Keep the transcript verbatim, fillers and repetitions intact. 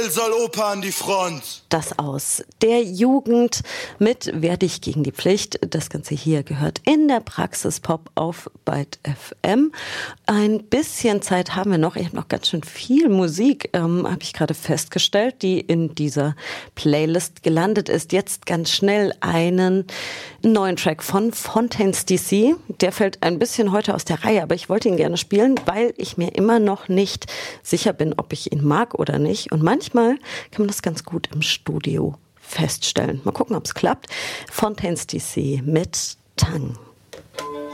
Soll Opa an die Front. Das aus der Jugend mit Wer dich gegen die Pflicht. Das Ganze hier gehört in der Praxis Pop auf Byte F M. Ein bisschen Zeit haben wir noch. Ich habe noch ganz schön viel Musik, ähm, habe ich gerade festgestellt, die in dieser Playlist gelandet ist. Jetzt ganz schnell einen neuen Track von Fontaines D C. Der fällt ein bisschen heute aus der Reihe, aber ich wollte ihn gerne spielen, weil ich mir immer noch nicht sicher bin, ob ich ihn mag oder nicht. Und manchmal Manchmal kann man das ganz gut im Studio feststellen. Mal gucken, ob es klappt. Fontaines D C mit Tang.